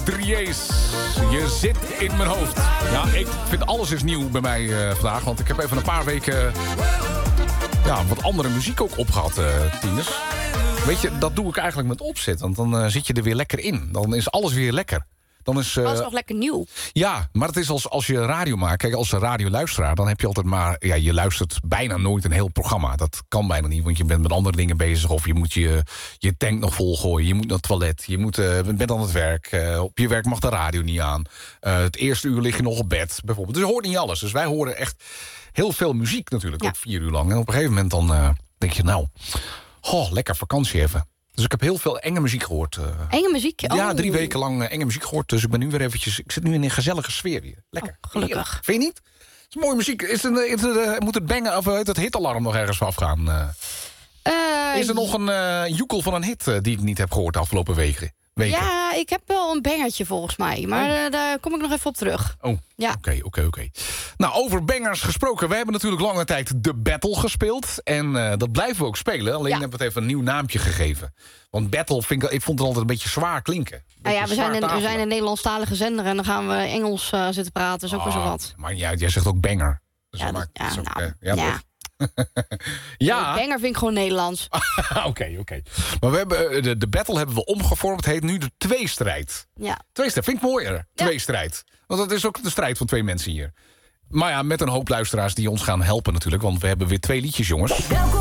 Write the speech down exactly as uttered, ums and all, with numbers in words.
Triers, je zit in mijn hoofd. Ja, ik vind alles is nieuw bij mij uh, vandaag. Want ik heb even een paar weken ja, wat andere muziek ook opgehad, uh, tieners. Weet je, dat doe ik eigenlijk met opzet. Want dan uh, zit je er weer lekker in. Dan is alles weer lekker. Dan is, uh, dat is nog lekker nieuw. Ja, maar het is als, als je radio maakt. Kijk, als radioluisteraar, dan heb je altijd maar... Ja, je luistert bijna nooit een heel programma. Dat kan bijna niet, want je bent met andere dingen bezig. Of je moet je, je tank nog volgooien. Je moet naar het toilet. Je moet, uh, bent aan het werk. Uh, op je werk mag de radio niet aan. Uh, het eerste uur lig je nog op bed, bijvoorbeeld. Dus je hoort niet alles. Dus wij horen echt heel veel muziek natuurlijk. Ja. Ook vier uur lang. En op een gegeven moment dan uh, denk je, nou... Oh, lekker vakantie even. Dus ik heb heel veel enge muziek gehoord. Uh, enge muziek? Oh. Ja, drie weken lang uh, enge muziek gehoord. Dus ik ben nu weer eventjes... Ik zit nu in een gezellige sfeer weer. Lekker. Oh, gelukkig. Heerlijk. Vind je niet? Het is mooie muziek. Is het, is het, uh, moet het bangen of het hitalarm nog ergens afgaan? Uh, uh, is er nog een uh, joekel van een hit uh, die ik niet heb gehoord de afgelopen weken? Weken? Ja, ik heb wel een bangertje volgens mij. Maar oh. uh, daar kom ik nog even op terug. Oh, ja. oké, oké, oké. Nou, over bangers gesproken. We hebben natuurlijk lange tijd The Battle gespeeld. En uh, dat blijven we ook spelen. Alleen ja. hebben we het even een nieuw naampje gegeven. Want Battle, vind ik, ik vond het altijd een beetje zwaar klinken. Nou ja, we zijn, een, we zijn een Nederlandstalige zender. En dan gaan we Engels uh, zitten praten. Is ook wel oh, zo wat. Maar ja, jij zegt ook banger. Dus ja, dat, maakt, ja, ook, nou, uh, ja, ja. ja. Banger vind ik gewoon Nederlands. Oké, oké. Okay. Maar we hebben, de, de battle hebben we omgevormd. Het heet nu de tweestrijd. Ja. Tweestrijd vind ik mooier. Ja. Tweestrijd. Want dat is ook de strijd van twee mensen hier. Maar ja, met een hoop luisteraars die ons gaan helpen natuurlijk. Want we hebben weer twee liedjes, jongens. Welkom.